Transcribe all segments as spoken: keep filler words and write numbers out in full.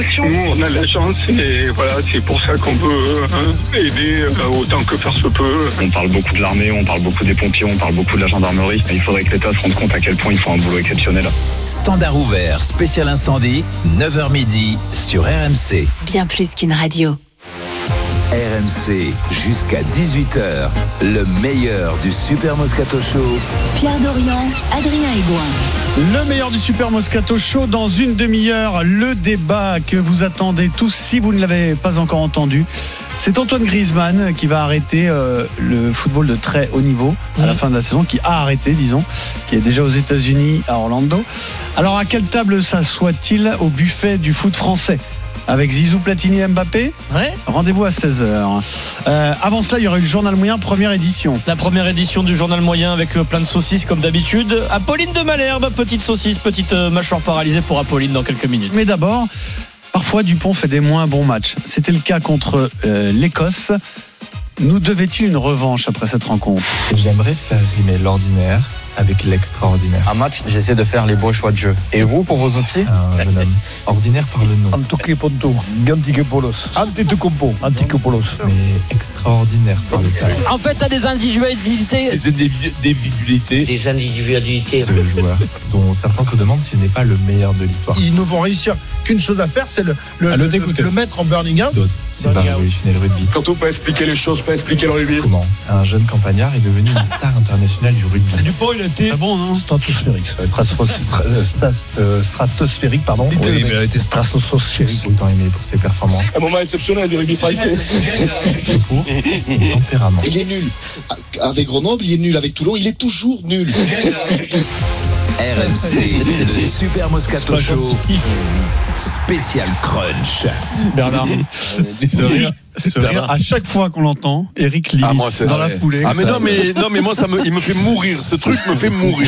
Nous, on a de la chance et voilà, c'est pour ça qu'on veut hein, aider euh, autant que faire se peut. On parle beaucoup de l'armée, on parle beaucoup des pompiers, on parle beaucoup de la gendarmerie. Il faudrait que l'État se rende compte à quel point ils font un boulot exceptionnel. Standard ouvert, spécial incendie, neuf heures midi sur R M C. Bien plus qu'une radio. R M C, jusqu'à dix-huit heures, le meilleur du Super Moscato Show. Pierre Dorian, Adrien Egoin. Le meilleur du Super Moscato Show dans une demi-heure. Le débat que vous attendez tous, si vous ne l'avez pas encore entendu, c'est Antoine Griezmann qui va arrêter euh, le football de très haut niveau à la fin de la saison, qui a arrêté, disons, qui est déjà aux États-Unis, à Orlando. Alors, à quelle table s'assoit-il au buffet du foot français ? Avec Zizou, Platini et Mbappé. Ouais. Rendez-vous à seize heures. Euh, avant cela, il y aura eu le Journal Moyen, première édition. La première édition du Journal Moyen avec plein de saucisses comme d'habitude. Apolline de Malherbe, petite saucisse, petite mâchoire paralysée pour Apolline dans quelques minutes. Mais d'abord, parfois Dupont fait des moins bons matchs. C'était le cas contre euh, l'Écosse. Nous devait-il une revanche après cette rencontre ? J'aimerais faire rimer l'ordinaire avec l'extraordinaire. Un match, j'essaie de faire les beaux choix de jeu. Et vous, pour vos outils ? Un jeune homme ordinaire par le nom, Antokeponto, Gantikepolos, Antetokounmpo, Antetokounmpo. mais extraordinaire par le talent. En fait, t'as des individualités. Des individualités. Des individualités. Ce joueur dont certains se demandent s'il n'est pas le meilleur de l'histoire. Ils ne vont réussir qu'une chose à faire, c'est le, le, le, le, le mettre en burning out. D'autres, c'est va révolutionner le rugby. Quand on peut expliquer les choses, pas expliquer le rugby. Comment un jeune campagnard est devenu une star internationale du rugby. Dupont, il a été Ah bon, non ? Stratosphérique. Stratosphérique, pardon. Oui, mais il a été stratosphérique. Autant aimé pour ses performances Un moment exceptionnel du rugby français. que pour son tempérament. Il est nul avec Grenoble, il est nul avec Toulon, il est toujours nul. R M C, le Super Moscato Show, spécial crunch. Bernard. Ce rire, ce rire, à chaque fois qu'on l'entend, Eric limite Ah, moi, c'est dans vrai. la foulée. Ah mais non mais non mais moi ça me il me fait mourir, ce truc me fait mourir.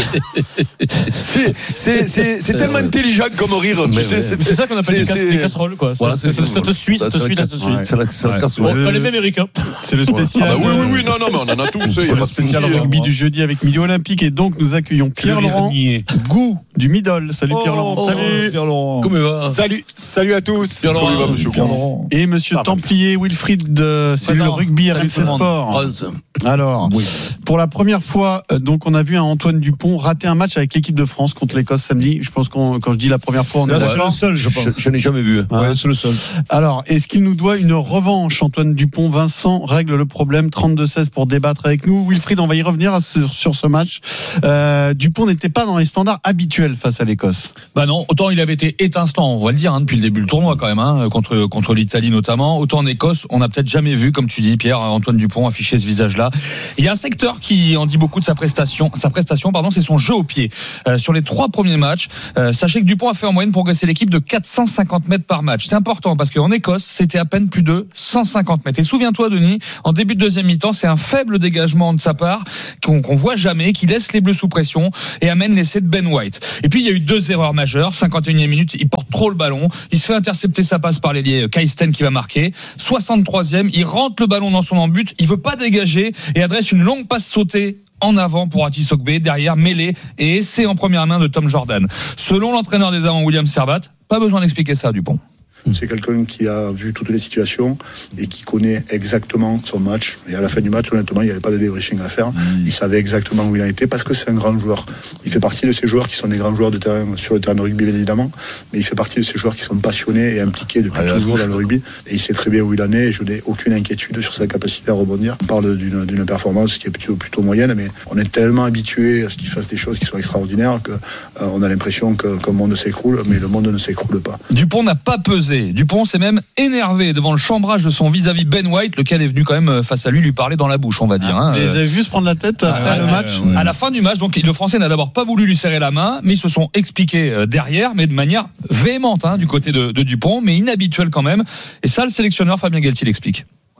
C'est c'est c'est c'est tellement intelligent comme rire, tu sais, C'est ça qu'on appelle des, cas- des casseroles, quoi. Voilà, ça, ça, ça te suit, ça te suit, ça te suit. C'est la c'est la casserole. Bon, pas les mêmes, Eric. Hein. C'est le spécial. Ah bah oui oui oui non non mais on en a tous, il y C'est a le pas de spécial souci. rugby du jeudi avec Milieu Olympique, et donc nous accueillons Pierre Laurent Gou du Middle. Salut Pierre Laurent. Salut. Pierre Laurent. Comment il va ? Salut, salut à tous. Pierre Laurent, il va monsieur Laurent. Et monsieur Templier Wilfried de cellule Présent. rugby Salut R M tout C le monde. Sport. France. Alors, pour la première fois, euh, donc on a vu un Antoine Dupont rater un match avec l'équipe de France contre l'Écosse samedi. Je pense qu'on, quand je dis la première fois, on est d'accord. seul, je pense. Je n'ai jamais vu. Ouais, c'est le seul. Alors, est-ce qu'il nous doit une revanche, Antoine Dupont? Vincent règle le problème, trente-deux seize pour débattre avec nous. Wilfried, on va y revenir sur, sur ce match. Euh, Dupont n'était pas dans les standards habituels face à l'Écosse. Bah non, autant il avait été étincelant, on va le dire, hein, depuis le début du tournoi quand même, hein, contre contre l'Italie notamment. Autant en Écosse, on n'a peut-être jamais vu, comme tu dis Pierre, Antoine Dupont afficher ce visage-là. Il y a un secteur qui en dit beaucoup de sa prestation, sa prestation, pardon, c'est son jeu au pied. Euh, sur les trois premiers matchs, euh, sachez que Dupont a fait en moyenne progresser l'équipe de quatre cent cinquante mètres par match. C'est important parce qu'en Écosse, c'était à peine plus de cent cinquante mètres. Et souviens-toi, Denis, en début de deuxième mi-temps, c'est un faible dégagement de sa part qu'on, qu'on voit jamais, qui laisse les Bleus sous pression et amène l'essai de Ben White. Et puis il y a eu deux erreurs majeures. cinquante et unième minute, il porte trop le ballon, il se fait intercepter sa passe par l'ailier Kai Sten qui va marquer. soixante-troisième, il rentre le ballon dans son embut, il veut pas dégager et adresse une longue passe sautée en avant pour Atis Ogbe, derrière mêlée et essai en première main de Tom Jordan. Selon l'entraîneur des Amants, William Servat, pas besoin d'expliquer ça, Dupont. C'est quelqu'un qui a vu toutes les situations et qui connaît exactement son match. Et à la fin du match, honnêtement, il n'y avait pas de débriefing à faire. Il savait exactement où il en était parce que c'est un grand joueur. Il fait partie de ces joueurs qui sont des grands joueurs de terrain, sur le terrain de rugby, bien évidemment, mais il fait partie de ces joueurs qui sont passionnés et impliqués depuis ah, toujours dans le rugby. Et il sait très bien où il en est et je n'ai aucune inquiétude sur sa capacité à rebondir. On parle d'une, d'une performance qui est plutôt, plutôt moyenne, mais on est tellement habitué à ce qu'il fasse des choses qui sont extraordinaires que euh, on a l'impression que, que le monde s'écroule, mais le monde ne s'écroule pas. Dupont n'a pas pesé. Dupont s'est même énervé devant le chambrage de son vis-à-vis Ben White, lequel est venu quand même face à lui lui parler dans la bouche, on va dire. Ah, hein. Vous les avez vus se prendre la tête après ah, le match ouais, ouais. À la fin du match, donc le Français n'a d'abord pas voulu lui serrer la main, mais ils se sont expliqués derrière, mais de manière véhémente hein, du côté de, de Dupont, mais inhabituelle quand même. Et ça, le sélectionneur Fabien Galtier l'explique.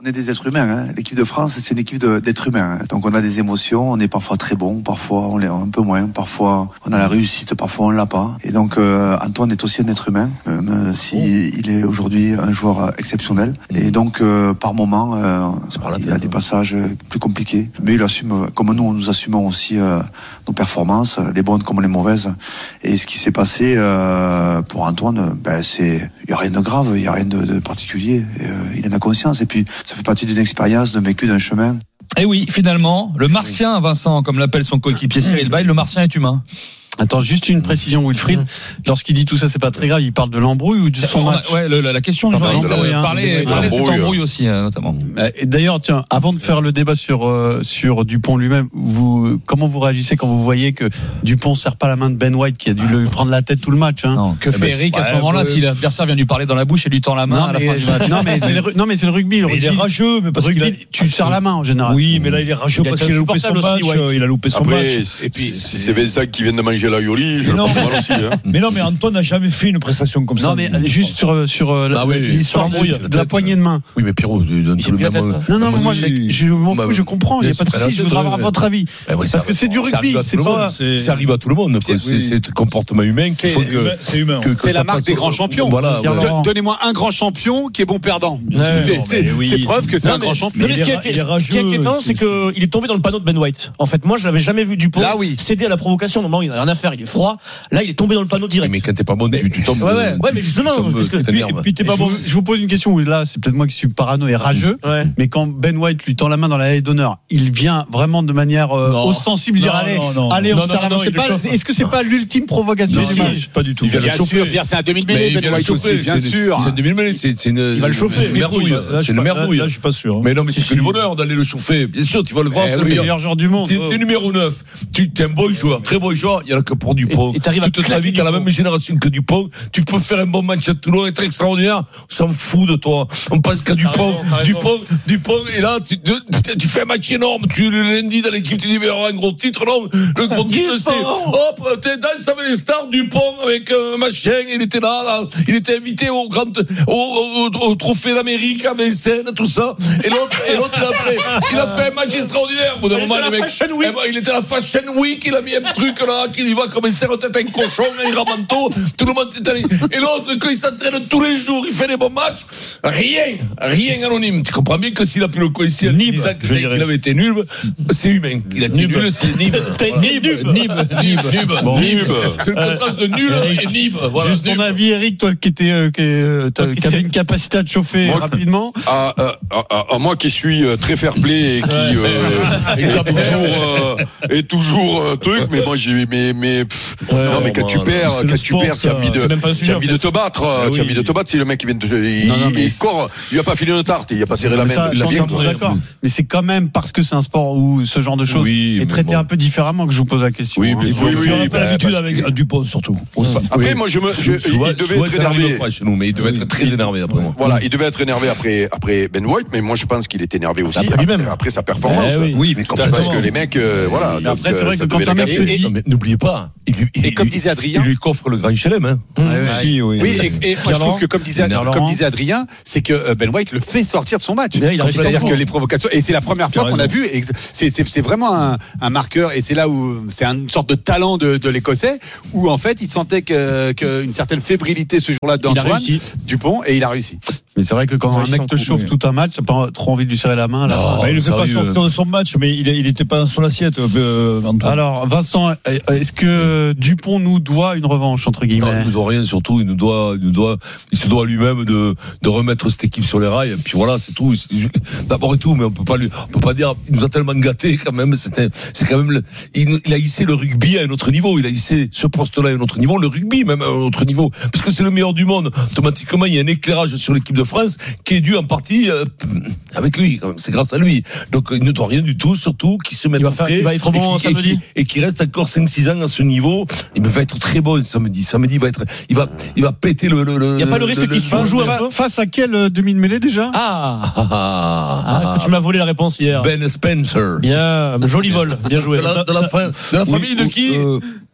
On est des êtres humains, hein. L'équipe de France, c'est une équipe de, d'êtres humains. Hein. Donc on a des émotions, on est parfois très bon, parfois on l'est un peu moins, parfois on a la réussite, parfois on l'a pas. Et donc euh, Antoine est aussi un être humain, même si oh. il est aujourd'hui un joueur exceptionnel. Mmh. Et donc euh, par moment, euh, il a des passages plus compliqués, mais il assume, comme nous, nous assumons aussi euh, nos performances, les bonnes comme les mauvaises. Et ce qui s'est passé euh, pour Antoine, ben c'est, il y a rien de grave, il y a rien de, de particulier. Et, euh, il en a conscience. Et puis ça fait partie d'une expérience, d'un vécu, d'un chemin. Et oui, finalement, le Martien, Vincent, comme l'appelle son coéquipier Cyril Bay, le Martien est humain. Attends, juste une précision, Wilfried. Lorsqu'il dit tout ça, c'est pas très grave. Il parle de l'embrouille ou de son match. Ouais, le, la, la question du journaliste, euh, parler, parler cette embrouille aussi, euh, notamment. Et d'ailleurs, tiens, avant de faire le débat sur euh, sur Dupont lui-même, vous, comment vous réagissez quand vous voyez que Dupont serre pas la main de Ben White, qui a dû lui prendre la tête tout le match, hein. Non, que fait Eric à ce moment-là, euh, si l'adversaire vient lui parler dans la bouche et lui tend la main non, à la mais, fin du match. Non, mais c'est le, non, mais c'est le rugby. Le mais rugby il est rageux, mais parce rugby, que tu serres la main en général. Oui, mais là il est rageux parce qu'il a loupé son match. Il a loupé son match. Et puis si c'est Vincent qui vient de manger la Yoli, je non, aussi, hein. Mais non, mais Antoine n'a jamais fait une prestation comme ça. Non, mais juste sur, sur ah oui, l'histoire de, de la poignée de main. Oui, mais Pierrot, donne tout le même. Non, non, moi, je, je m'en fous, je comprends. Il n'y a pas de souci. Je voudrais avoir votre avis. Parce que c'est du rugby. C'est pas. Ça arrive à tout le monde. C'est le comportement humain qu'il faut que. C'est humain. C'est la marque des grands champions. Donnez-moi un grand champion qui est bon perdant. C'est preuve que c'est un grand champion. Ce qui est inquiétant, c'est qu'il est tombé dans le panneau de Ben White. En fait, moi, je n'avais jamais vu Dupont céder à la provocation. Normalement, il n'a rien à faire. Il est froid. Là, il est tombé dans le panneau direct. Mais quand t'es pas bon, tu tombes. Ouais, ouais, ouais, mais justement, parce que puis, puis t'es pas bon. Je vous pose une question où là, c'est peut-être moi qui suis parano et rageux, ouais. Mais quand Ben White lui tend la main dans la haie d'honneur, il vient vraiment de manière euh, ostensible dire allez, non, non, allez, on non, serre la main. C'est pas, est-ce que c'est pas l'ultime provocation du match? Pas du tout. Il va le chauffer. Pierre, c'est un demi-mêlée, Ben White aussi, bien sûr. C'est un demi-mêlée, c'est une. Il va le chauffer. C'est une merveille. C'est une merveille. Là, je suis pas sûr. Mais non, mais c'est que du bonheur d'aller le chauffer. Bien sûr, tu vas le voir. C'est le meilleur joueur du monde. T'es numéro neuf. Tu es un bon joueur, très bon joueur. Il y en a que pour Dupont. Toute ta vie, t'as la même génération que Dupont. Tu peux faire un bon match à Toulon, être extraordinaire. On s'en fout de toi. On pense qu'à Dupont, Dupont, Dupont. Et là, tu, tu fais un match énorme. Tu le lundi dans l'équipe, tu dis, il y aura un gros titre. Non, le gros titre, c'est, hop, t'es dans, avec les stars, Dupont, avec un machin. Il était là, là. Il était invité au grand, au, au, au, au trophée d'Amérique, à Vincennes, tout ça. Et l'autre, et l'autre, il a fait, il a fait un match extraordinaire. Au bout d'un moment, les mecs, il était à la Fashion Week, il a mis un truc là, qu'il y va comme un serre-tête, un cochon, un ramanteau. Tout le monde est allé. Et l'autre, quand il s'entraîne tous les jours, il fait des bons matchs. Rien, rien anonyme. Tu comprends bien que s'il a pu le coïncider en disant qu'il avait été nul, c'est humain. Il a été nul, c'est nib. Nib, nib, nib. Nib. C'est le contraste de nul et nib. Voilà. Juste ton avis, Eric, toi qui étais, euh, qui, euh, qui avait une capacité à te chauffer moi, rapidement. À, à, à, à moi qui suis très fair play et qui euh, est toujours, euh, est toujours euh, truc, mais moi j'ai, mais, mais, pff, ouais, non, mais quand tu perds, quand tu perds, tu as envie de, tu as envie de te battre, tu as envie de te battre. Si le mec il vient de, il, non, non, il score, il a pas filé une tarte, il a pas serré la main. Il a bien. D'accord. Mais c'est quand même parce que c'est un sport où ce genre de choses oui, est traité bon. un peu différemment que je vous pose la question. Oui, hein. mais oui, oui, oui, pas l'habitude avec que... Dupont surtout. Après, oui. moi, je me, je, soit, il devait être énervé. Chez nous, mais il devait être très énervé après moi. Voilà, il devait être énervé après, après Ben White, mais moi, je pense qu'il était énervé aussi après, après, après sa performance. Eh oui, oui, mais parce que les mecs, euh, voilà. Mais après, c'est vrai que quand un mec se dit, n'oubliez pas, et comme disait Adrien, il lui coffre le grand chelem, hein. Oui, oui. Et moi, je trouve que comme disait, comme disait Adrien, c'est que Ben White le fait sortir de son match. C'est-à-dire que les provocations, et c'est la première fois qu'on a vu, c'est vraiment un, un marqueur, et c'est là où c'est une sorte de talent de, de l'Écossais, où en fait il sentait que, que une certaine fébrilité ce jour-là d'Antoine Dupont, et il a réussi. Mais c'est vrai que quand un mec te chauffe oui. tout un match, t'as pas trop envie de lui serrer la main. Là. Non, bah, il ne fait pas sortir de son match, mais il n'était pas dans son assiette. Euh, Alors, Vincent, est-ce que Dupont nous doit une revanche entre guillemets? Non, il nous doit rien. Surtout, il nous doit, il nous doit, il se doit lui-même de, de remettre cette équipe sur les rails. Et puis voilà, c'est tout. D'abord et tout, mais on peut pas lui, on peut pas dire. Il nous a tellement gâtés quand même. C'était, c'est quand même. Le, il, il a hissé le rugby à un autre niveau. Il a hissé ce poste-là à un autre niveau, le rugby même à un autre niveau, parce que c'est le meilleur du monde. Automatiquement, il y a un éclairage sur l'équipe de France qui est dû en partie euh, avec lui, quand même. C'est grâce à lui. Donc il ne doit rien du tout, surtout qu'il se mette en frais. Il va être bon samedi et qu'il reste encore cinq six ans à ce niveau. Il va être très bon samedi. Samedi, il va être, il va, il va péter le. le, le il n'y a pas le risque qu'il se joue un peu. Face à quel demi de mêlée déjà? Ah, ah, ah, ah tu m'as volé la réponse hier. Ben Spencer. Bien, joli vol, bien joué. De la, de la, de la, de la famille de qui?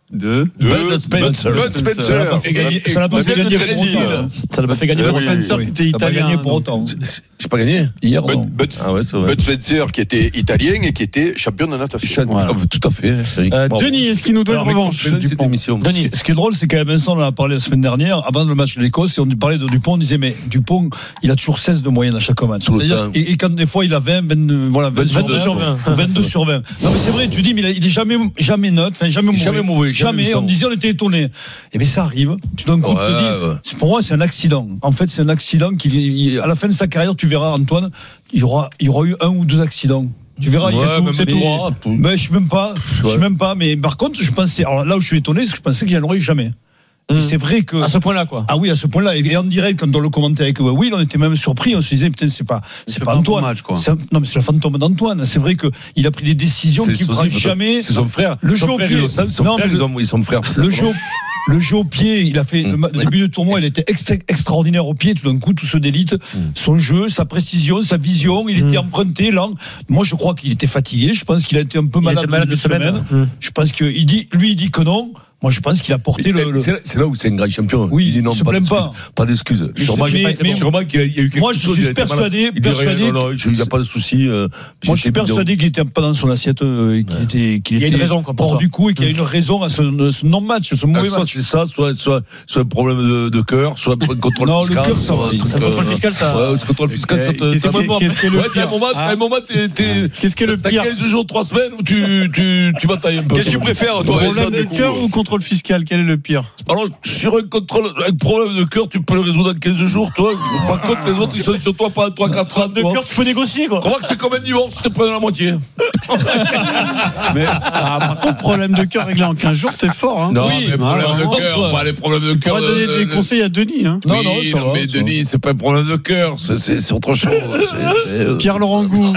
de Bud Spencer. Bud Spencer. Ça l'a pas fait gagner pour autant. Ça l'a pas fait gagner pour autant. Spencer qui était italien pour autant. J'ai pas gagné hier. Bud, Bud, ah ouais, c'est vrai. Bud Spencer qui était italien et qui était champion de natation. Voilà. Tout à fait. Euh, Denis, est-ce qu'il nous doit une revanche cette émission. Denis. Ce qui est drôle, c'est qu'à Vincent, on en a parlé la semaine dernière, avant le match de l'Écosse, et on parlait de Dupont, on disait, mais Dupont, il a toujours seize de moyenne à chaque match. Et, et quand des fois, il a vingt, vingt, voilà, vingt-deux sur vingt. vingt-deux sur vingt. Non, mais c'est vrai, tu dis, mais il est jamais, jamais neutre, enfin, jamais mauvais. Jamais mauvais. Jamais. jamais on disait, on était étonnés. Et bien, ça arrive. Tu donnes compte, ouais, ouais. Pour moi, c'est un accident. En fait, c'est un accident qui, à la fin de sa carrière, tu verras, Antoine, il y aura, il y aura eu un ou deux accidents. Tu verras, ouais, c'est tout. C'est tout. Droit, tout. Mais je sais même pas. Ouais. Je sais même pas. Mais par contre, je pensais. Alors là où je suis étonné, c'est que je pensais qu'il n'y en aurait jamais. Mmh. C'est vrai que. À ce point-là, quoi. Ah oui, à ce point-là. Et en direct, quand on le commentait avec Will, on était même surpris. On se disait, putain, c'est pas, c'est, c'est pas Antoine. Match, quoi. C'est un, non, mais c'est le fantôme d'Antoine. C'est vrai que il a pris des décisions qu'il ne prend jamais. C'est son frère. Le jeu au pied. Son non, frère, mais ils ont, ils sont frères. Le jeu. Le jeu au pied, il a fait mmh. le début du tournoi, il était extra, extraordinaire au pied. Tout d'un coup, tout se délite. Mmh. Son jeu, sa précision, sa vision, il mmh. était emprunté, lent. Moi, je crois qu'il était fatigué. Je pense qu'il a été un peu il malade, malade de semaine. semaine. Mmh. Je pense qu'il dit, lui, il dit que non. Moi, je pense qu'il a porté le, le. C'est, c'est là où c'est un grand champion. Oui, il dit non, se pas, plaint d'excuses, pas. Pas d'excuses. Sûrement, mais, mais, sûrement qu'il y a, il y a eu quelque moi, chose. Moi, je suis persuadé, il persuadé. Dirait, non, non, il n'y a pas de souci. Euh, moi, je suis persuadé qu'il était pas dans son assiette, euh, qu'il ouais. était, qu'il il y a était une raison, hors du coup et qu'il y a une raison à ce, ce non-match, ce mauvais ah, soit match. c'est ça, soit, soit, soit un problème de, de cœur, soit un contrôle non, fiscal. Non, le cœur, ça va. Le contrôle fiscal, ça. Ouais, le contrôle fiscal, ça te. Qu'est-ce que le pire? À un moment, t'es. Qu'est-ce que le pire? T'as quinze jours, trois semaines où tu, tu, tu batailles un peu. Qu'est-ce que tu préfères, toi? Problème de cœur ou contrôle fiscal? Quel est le pire? Alors, sur un contrôle, un problème de cœur, tu peux le résoudre en quinze jours, toi. Par contre, les autres, ils sont sur toi pendant trois quatre ans. De cœur, tu peux négocier, quoi. Remarque, c'est comme un divorce, tu te prends la moitié. Mais, ah, par contre, problème de cœur réglé en quinze jours, t'es fort, hein. Non, oui, mais problème ah, de cœur, pas les problèmes de cœur. On va donner de, des de, conseils à Denis, hein. Oui, non, non, ça non va, mais ça Denis, c'est pas un problème de cœur, c'est, c'est, c'est autre chose. C'est, c'est... Pierre-Laurent Gou.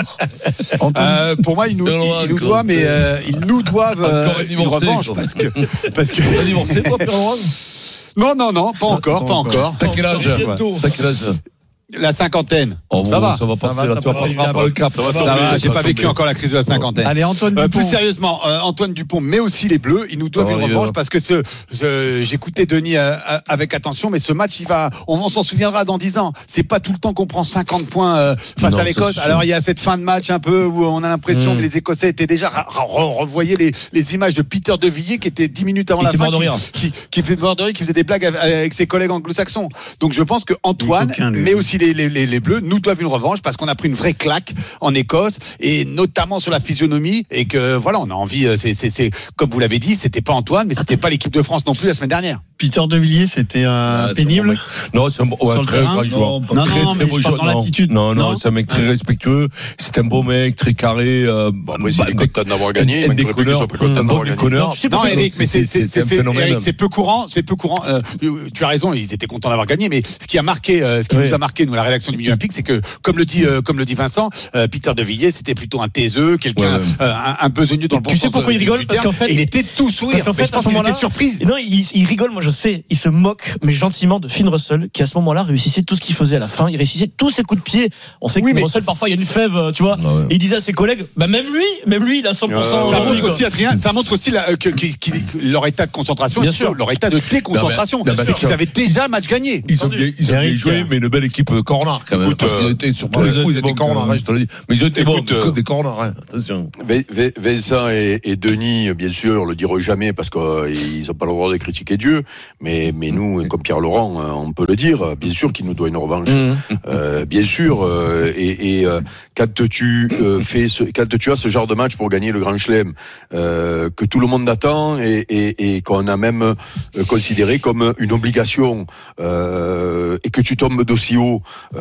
euh, pour moi, ils nous, ils, ils nous doivent, mais euh, ils nous doivent euh, une revanche parce que, parce que. T'as divorcé, toi, Pierre-Laurent? Non, non, non, pas encore, pas encore. T'as quel âge? T'as quel âge? La cinquantaine. Oh, ça, bon, va. ça va passer, ça va, là, tu vas pas pas le cap. Ça va, ça va, va j'ai pas vécu encore la crise de la cinquantaine. Allez, Antoine Dupont. Euh, plus sérieusement, euh, Antoine Dupont, mais aussi les Bleus, ils nous doivent une revanche parce que ce, ce j'écoutais Denis euh, avec attention, mais ce match, il va, on, on s'en souviendra dans dix ans. C'est pas tout le temps qu'on prend cinquante points euh, face non, à l'Écosse. Alors il y a cette fin de match un peu où on a l'impression mmh. que les Écossais étaient déjà revoyez les, les images de Peter De Villiers qui était dix minutes avant il la fin, qui, qui, qui fait mort de rire, qui faisait des blagues avec, avec ses collègues anglo-saxons. Donc je pense que Antoine, coquin, mais aussi les, les, les, les Bleus nous doivent une revanche parce qu'on a pris une vraie claque en Écosse et notamment sur la physionomie et que voilà, on a envie, c'est, c'est, c'est comme vous l'avez dit, c'était pas Antoine, mais c'était pas l'équipe de France non plus la semaine dernière. Peter De Villiers, c'était euh, ah, pénible. Bon non, c'est un ouais, un très grand joueur. Non, non, très, non, très beau joueur. Dans l'attitude. Non, non, non, c'est un mec très respectueux. C'est un beau mec, très carré. Euh, bon, moi, bah, il est content d'avoir gagné. Un déconneur. Un bon déconneur. Non, Eric, mais c'est, c'est, c'est, Eric, c'est peu courant. C'est peu courant. Euh, tu as raison, ils étaient contents d'avoir gagné, mais ce qui a marqué, euh, ce qui oui. nous a marqué, nous, la rédaction du milieu olympique, c'est que, comme le dit, euh, comme le dit Vincent, euh, Peter De Villiers, c'était plutôt un taiseux, quelqu'un, ouais, ouais. Euh, un, un besogneux dans le bon sens. Tu sais pourquoi il rigole? Parce qu'en fait, il était tout sourire. Parce qu'en fait, à ce moment-là, surprise. Non, il rigole. Moi, je sais. Il se moque, mais gentiment, de Finn Russell, qui à ce moment-là réussissait tout ce qu'il faisait à la fin. Il réussissait tous ses coups de pied. On sait que oui, Finn Russell, parfois, il y a une fève, tu vois. Ah ouais. Et il disait à ses collègues, bah, même lui, même lui, il a cent pour cent. Ça montre aussi, Adrien, ça montre aussi la, que, que, que, leur état de concentration, bien sûr, leur état de déconcentration. Non, mais, c'est qu'ils avaient déjà match gagné. Ils ont bien, ils ont bien joué, mais une belle équipe corner, quand même. Parce qu'ils étaient sur tous les coups, ils étaient corner, je te le dis. Mais ils étaient bons, des corners, attention. Vincent et Denis, bien sûr, le diront jamais parce qu'ils n'ont pas le droit de critiquer Dieu. Mais, mais nous, comme Pierre-Laurent, on peut le dire, bien sûr qu'il nous doit une revanche. Mmh. Euh, bien sûr. Euh, et et euh, quand tu euh, fais ce, quand tu as ce genre de match pour gagner le Grand Chelem, euh, que tout le monde attend et, et, et qu'on a même euh, considéré comme une obligation, euh, et que tu tombes d'aussi haut,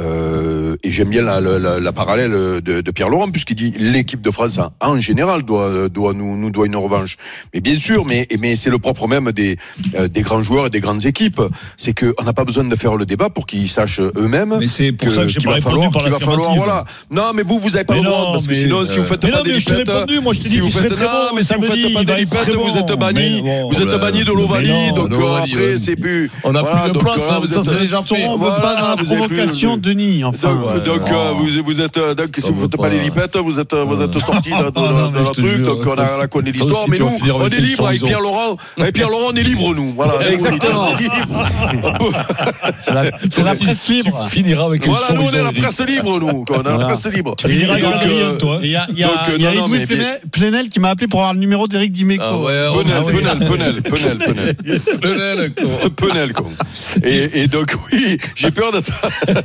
euh, et j'aime bien la, la, la parallèle de, de Pierre-Laurent, puisqu'il dit l'équipe de France en, en général doit, doit nous, nous doit une revanche. Mais bien sûr, mais, mais c'est le propre même des, euh, des grands grands joueurs et des grandes équipes. C'est qu'on n'a pas besoin de faire le débat pour qu'ils sachent eux-mêmes. Mais c'est pour que, ça que j'ai qu'il pas va répondu falloir, par qu'il va falloir, voilà. Non, mais vous, vous avez pas mais le droit, non, parce que mais sinon, si vous faites mais pas non, des mais je t'ai lipettes, répondu, moi je t'ai si dit vous qu'il serait faites, très non, bon, mais si vous samedi, faites pas il va des être très lipettes, bon. vous êtes banni, Mais bon, vous êtes ben, banni de l'Ovalie, donc après, c'est plus. On n'a plus de place, mais ça c'est déjà fait. On ne veut pas dans la provocation, Denis. Enfin, donc vous vous êtes donc si vous faites pas les lipettes, vous êtes vous êtes sortis de la truc, donc on a connaît l'histoire, mais nous on est libre avec Pierre Laurent, avec Pierre Laurent on est libre nous, voilà. Exactement. C'est la, c'est la presse libre. Tu finiras avec une voilà, nous on est la presse libre, nous. On a la presse libre. Il y a, il y a, il y a Edoui Plenel qui m'a appelé pour avoir le numéro d'Éric Dimeco. Ah ouais, Penel, Penel, Penel, Penel. Penel, Penel, con. Et, et donc, oui, j'ai peur de ça.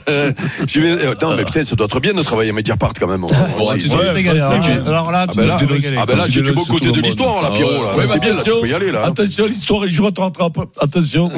Non, mais putain, ça doit être bien de travailler à Mediapart quand même. Alors là, tu là, ah ben là, tu es du beau côté de l'histoire, là, Pierrot. Là. C'est bien, là, tu peux y aller, là. Attention, l'histoire, il joue attention.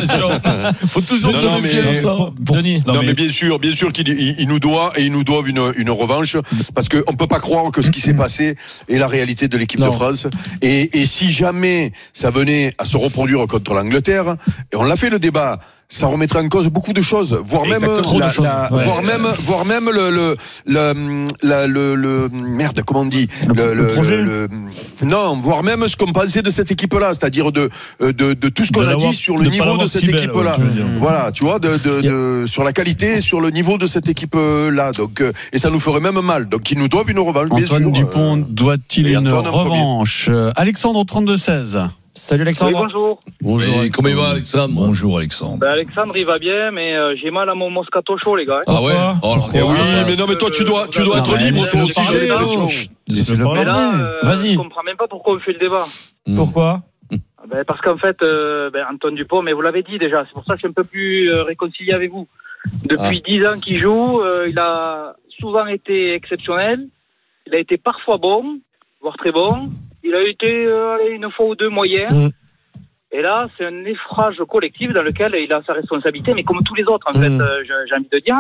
Faut toujours se méfier de ça. Denis. Non, mais bien sûr, bien sûr qu'il il, il nous doit, et ils nous doivent une, une revanche, parce qu'on ne peut pas croire que ce qui s'est passé est la réalité de l'équipe non. de France. Et, et si jamais ça venait à se reproduire contre l'Angleterre, et on l'a fait le débat, ça remettrait en cause beaucoup de choses, voire même, la, choses. La, ouais. voire même, voire même le, le, le, la, le, le, merde, comment on dit, le, le, le projet. Le, le, non, voire même ce qu'on pensait de cette équipe-là, c'est-à-dire de, de, de tout ce qu'on a dit sur le niveau de cette si équipe-là. Belle, ouais, voilà, tu vois, de, de, de, sur la qualité, sur le niveau de cette équipe-là. Donc, et ça nous ferait même mal. Donc, ils nous doivent une revanche, bien sûr. Antoine Dupont euh, doit-il une revanche? Alexandre au trente-deux seize. Salut Alexandre. Oui, bonjour. Bonjour. Et comment il va Alexandre? Bonjour Alexandre. Ben, Alexandre il va bien, mais euh, j'ai mal à mon Moscato Show les gars. Ah ouais. Oh, alors, oui, mais non mais toi tu dois tu dois être libre toi aussi. J'ai l'impression. Mais là, euh, Vas-y. Je comprends même pas pourquoi on fait le débat. Pourquoi? Ben, parce qu'en fait, euh, ben, Antoine Dupont, mais vous l'avez dit déjà, c'est pour ça que je suis un peu plus euh, réconcilié avec vous. Depuis dix ah. ans qu'il joue, euh, il a souvent été exceptionnel. Il a été parfois bon, voire très bon. Il a été euh, une fois ou deux moyen. Mmh. Et là, c'est un effrage collectif dans lequel il a sa responsabilité, mais comme tous les autres, en mmh. fait, euh, j'ai, j'ai envie de dire.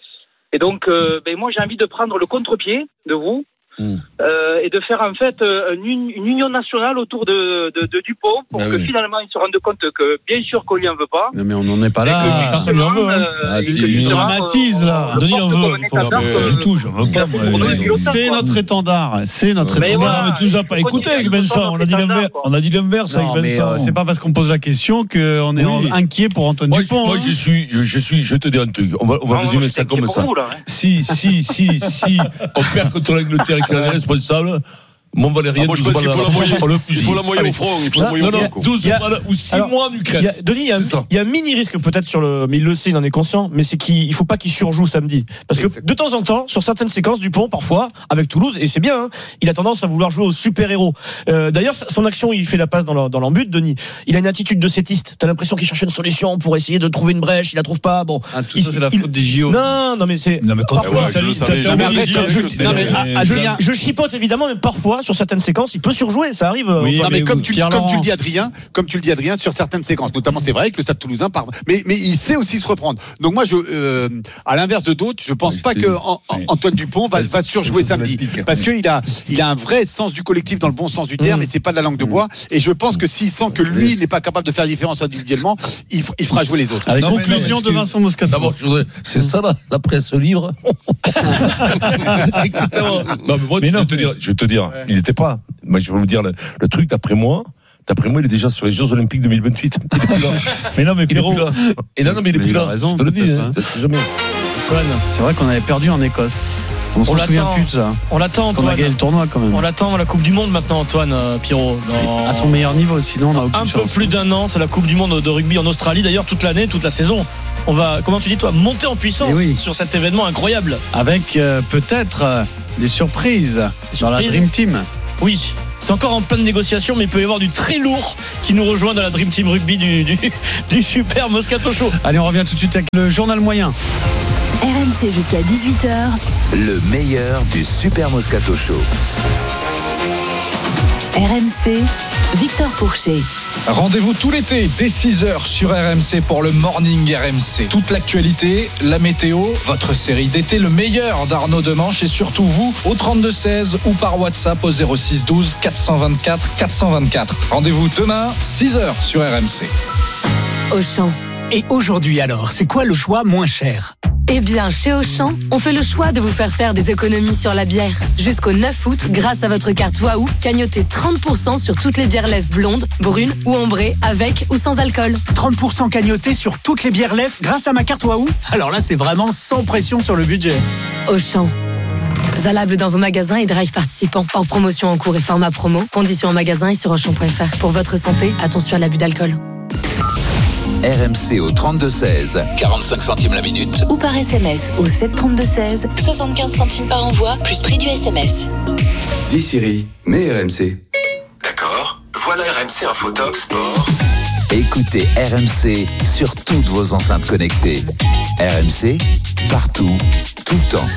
Et donc, euh, ben, moi, j'ai envie de prendre le contre-pied de vous. Mmh. Euh, et de faire en fait euh, une, une union nationale autour de, de, de Dupont pour ah que oui. finalement ils se rendent compte que bien sûr qu'on lui en veut pas. Non mais on n'en est pas là. Que, personne n'en veut. Hein. Ah, si, il dramatise là. Denis en veut. Du tout, je veux pas. C'est notre étendard. C'est notre mais étendard. Voilà, mais tu nous as pas écouté avec Vincent. On a dit l'inverse. On a dit l'inverse avec Vincent. Euh, c'est pas parce qu'on pose la question qu'on est oui. inquiet pour Antoine moi, Dupont. Moi, hein. je suis, je, je suis, je te dis un truc. On va, on va non, résumer ça comme ça. Vous, là, hein. Si, si, si, si, on perd contre l'Angleterre et qu'il est responsable. Mon Valérien, ah, moi, je pense qu'il faut l'envoyer, il faut l'envoyer au front, il faut l'envoyer au front. douze balles ou six mois en Ukraine. Denis, il y, a, il y a un mini risque peut-être sur le, mais il le sait, il en est conscient, mais c'est qu'il, il faut pas qu'il surjoue samedi. Parce que de temps en temps, sur certaines séquences, Dupont, parfois, avec Toulouse, et c'est bien, hein, il a tendance à vouloir jouer au super-héros. Euh, d'ailleurs, son action, il fait la passe dans, dans l'embut, Denis. Il a une attitude de sétiste. T'as l'impression qu'il cherche une solution pour essayer de trouver une brèche, il la trouve pas. Bon. Ah, tout il, ça, c'est la il, faute des J O. Non, non, mais c'est. Non, mais quand parfois, je, je chipote évidemment, mais parfois, sur certaines séquences, peut surjouer, ça arrive. Oui, non, mais comme tu, comme tu le dis, Adrien, comme tu le dis, Adrien, sur certaines séquences, notamment, c'est vrai avec le Stade Toulousain, par... mais mais il sait aussi se reprendre. Donc moi, je, euh, à l'inverse de d'autres, je pense oui, pas que en, oui. Antoine Dupont va, va surjouer samedi, parce qu'il a il a un vrai sens du collectif dans le bon sens du terme, mmh. et c'est pas de la langue de bois. Et je pense que s'il sent que lui n'est pas capable de faire la différence individuellement, il, il fera jouer les autres. Avec conclusion de Vincent Moscato. D'abord, c'est ça la, la presse libre. Non, mais moi, mais je, non, vais te dire, je vais te dire, ouais. il n'était pas. Moi, je vais vous dire le, le truc d'après moi. D'après moi, il est déjà sur les Jeux Olympiques deux mille vingt-huit. Il est plus là. Mais non, mais Pierrot. Et non, non, mais il est mais plus il là. Raison, je te le dis, hein. C'est jamais. C'est vrai qu'on avait perdu en Écosse. On, on s'en souvient plus de ça. On l'attend, Antoine. On a gagné le tournoi quand même. On l'attend, la Coupe du Monde maintenant, Antoine euh, Pierrot. Dans... À son meilleur niveau, sinon on a aucune un chance. peu plus d'un an, c'est la Coupe du Monde de rugby en Australie. D'ailleurs, toute l'année, toute la saison. On va, comment tu dis toi, monter en puissance oui. sur cet événement incroyable. Avec euh, peut-être euh, des surprises des dans surprises. La Dream Team. Oui. C'est encore en pleine négociation, mais il peut y avoir du très lourd qui nous rejoint dans la Dream Team Rugby du, du, du Super Moscato Show. Allez, on revient tout de suite avec le journal moyen. R M C jusqu'à dix-huit heures. Le meilleur du Super Moscato Show. R M C, Victor Pourchet. Rendez-vous tout l'été dès six heures sur R M C pour le Morning R M C. Toute l'actualité, la météo, votre série d'été, le meilleur d'Arnaud Demanche et surtout vous au trente-deux seize ou par WhatsApp au zéro six douze quatre cent vingt-quatre quatre cent vingt-quatre. Rendez-vous demain six heures sur R M C. Auchan. Et aujourd'hui alors, c'est quoi le choix moins cher ? Eh bien, chez Auchan, on fait le choix de vous faire faire des économies sur la bière. Jusqu'au neuf août, grâce à votre carte Waouh, cagnotez trente pour cent sur toutes les bières lèvres blondes, brunes ou ambrées, avec ou sans alcool. trente pour cent cagnotés sur toutes les bières lèvres grâce à ma carte Waouh. Alors là, c'est vraiment sans pression sur le budget. Auchan. Valable dans vos magasins et drive participants. Hors promotion en cours et format promo. Conditions en magasin et sur auchan point f r. Pour votre santé, attention à l'abus d'alcool. R M C au trente-deux seize, quarante-cinq centimes la minute. Ou par S M S au sept trente-deux seize, soixante-quinze centimes par envoi, plus prix du S M S. Dis Siri, mets R M C. D'accord, voilà R M C Infotox Sport. Écoutez R M C sur toutes vos enceintes connectées. R M C, partout, tout le temps.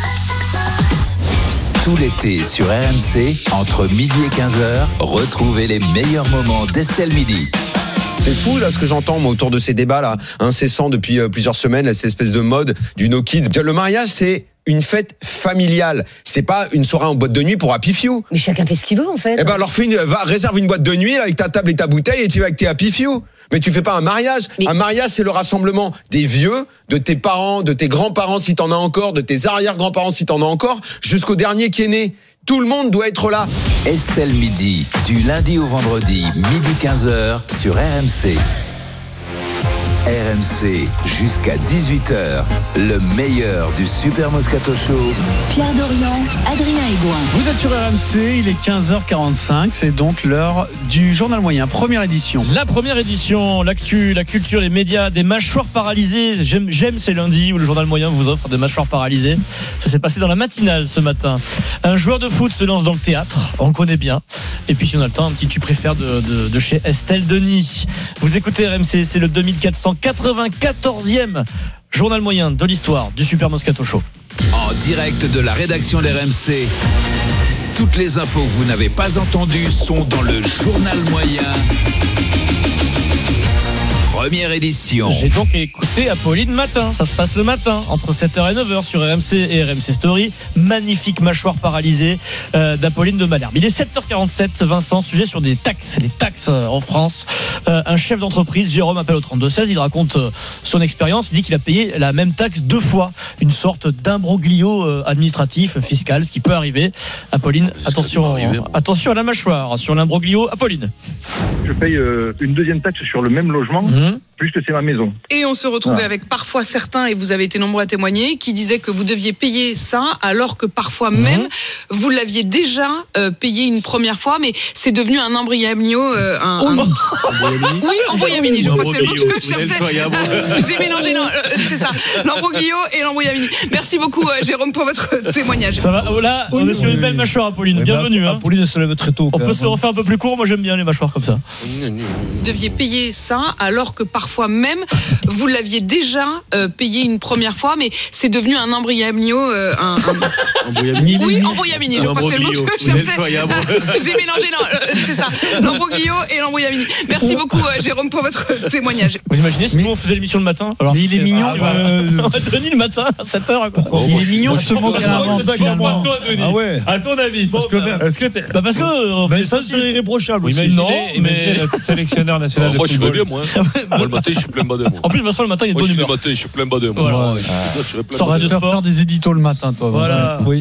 Tout l'été sur R M C, entre midi et quinze heures, retrouvez les meilleurs moments d'Estelle Midi. C'est fou là ce que j'entends moi autour de ces débats là incessants depuis euh, plusieurs semaines, là, cette espèce de mode du no kids. Le mariage c'est une fête familiale, c'est pas une soirée en boîte de nuit pour Happy Few. Mais chacun fait ce qu'il veut en fait. Eh ben alors fais une, va réserve une boîte de nuit là, avec ta table et ta bouteille et tu vas avec tes Happy Few. Mais tu fais pas un mariage. Mais... Un mariage c'est le rassemblement des vieux, de tes parents, de tes grands-parents si t'en as encore, de tes arrière-grands-parents si t'en as encore, jusqu'au dernier qui est né. Tout le monde doit être là. Estelle Midi, du lundi au vendredi, midi quinze heures sur R M C. R M C, jusqu'à dix-huit heures, le meilleur du Super Moscato Show. Pierre Dorian, Adrien Egoin. Vous êtes sur R M C, il est quinze heures quarante-cinq, c'est donc l'heure du Journal Moyen, première édition. La première édition, l'actu, la culture, les médias, des mâchoires paralysées. J'aime, j'aime ces lundis où le Journal Moyen vous offre des mâchoires paralysées. Ça s'est passé dans la matinale ce matin. Un joueur de foot se lance dans le théâtre, on le connaît bien. Et puis si on a le temps, un petit tu préfères de, de, de chez Estelle Denis. Vous écoutez R M C, c'est le deux mille quatre cent quatre-vingt-quatorzième Journal Moyen de l'histoire du Super Moscato Show. En direct de la rédaction de R M C, toutes les infos que vous n'avez pas entendues sont dans le Journal Moyen. Première édition. J'ai donc écouté Apolline matin. Ça se passe le matin, entre sept heures et neuf heures sur R M C et R M C Story. Magnifique mâchoire paralysée euh, d'Apolline de Malherbe. Il est sept heures quarante-sept, Vincent, sujet sur des taxes. Les taxes euh, en France. Euh, un chef d'entreprise, Jérôme, appelle au trente-deux seize. Il raconte euh, son expérience. Il dit qu'il a payé la même taxe deux fois. Une sorte d'imbroglio euh, administratif, fiscal, ce qui peut arriver. Apolline, attention, arriver, attention à la mâchoire. Sur l'imbroglio, Apolline. Je paye euh, une deuxième taxe sur le même logement. Mmh. Puisque c'est ma maison. Et on se retrouvait voilà. avec parfois certains, et vous avez été nombreux à témoigner, qui disaient que vous deviez payer ça, alors que parfois mmh. même, vous l'aviez déjà euh, payé une première fois, mais c'est devenu un embryamio. Euh, un, oh un... oui, embryamini, je crois que c'est le mot que je cherchais. J'ai mélangé, non, euh, c'est ça, l'embroglio et l'embryamini. Merci beaucoup, euh, Jérôme, pour votre témoignage. Ça va, oh là, on oui, est sur oui. une belle mâchoire, Apolline. Bienvenue. Bah, hein. Apolline se lève très tôt. On peut se refaire un peu plus court, moi j'aime bien les mâchoires comme ça. Vous deviez payer ça, alors que parfois même, vous l'aviez déjà euh, payé une première fois, mais c'est devenu un embryamio. Euh, un, un... Embryamini. Oui, embryamini, je crois que c'est le mot que je cherchais. J'ai mélangé, non, euh, c'est ça, l'embroglio et l'embryamini. Merci beaucoup, euh, Jérôme, pour votre témoignage. Vous imaginez si nous on faisait l'émission le matin? Alors, mais il est mignon. Ah, euh... Denis le matin à sept heures. Pourquoi il est mignon ce mot qu'elle invente. D'accord, toi, Denis. Ah ouais. À ton avis. Parce que, est-ce que t'es... bah parce que mais ça c'est irréprochable. Non, mais le sélectionneur national de football. Moi je suis bien, moi. Moi le matin je suis plein de badin. En plus Vincent le matin il est de bonne humeur. Le matin je suis plein de badin. Voilà. Sors de sport, faire des éditos le matin, toi. Voilà. Oui.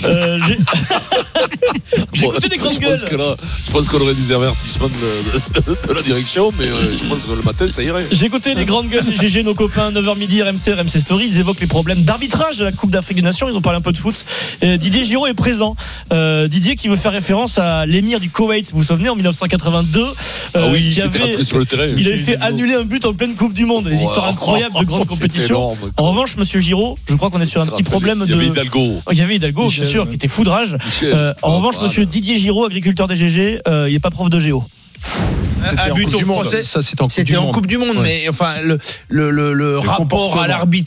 J'ai écouté des grandes gueules. Je pense qu'on aurait des avertissements de, de, de, de la direction, mais euh, je pense que le matin, ça irait. J'ai écouté les grandes gueules des G G, nos copains, neuf heures midi, R M C, R M C Story. Ils évoquent les problèmes d'arbitrage de la Coupe d'Afrique des Nations. Ils ont parlé un peu de foot. Et Didier Giraud est présent. Euh, Didier qui veut faire référence à l'émir du Koweït. Vous vous souvenez, en dix-neuf cent quatre-vingt-deux, euh, ah oui, qui avait, sur le terrain, il avait fait annuler un but en pleine Coupe du Monde. Des ouais, histoires incroyables de grandes compétitions. Énorme, en revanche, monsieur Giraud, je crois qu'on est sur un petit problème de. Il y avait Hidalgo. Il y avait Hidalgo, bien sûr, qui était foudrage. Euh, en revanche, monsieur Didier Giraud, agriculteur des G G, euh, il n'est pas prof de géo. Un but au procès, ça c'était en Coupe c'était du en Monde. Coupe du Monde, ouais. Mais enfin le le le, le rapport à l'arbitre.